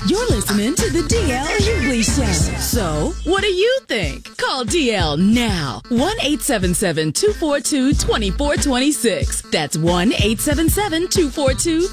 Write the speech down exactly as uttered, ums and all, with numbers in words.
You're listening to the D L Hughley Show. So, what do you think? Call D L now. one eight seven seven, two four two, two four two six. That's one eight seven seven, two four two,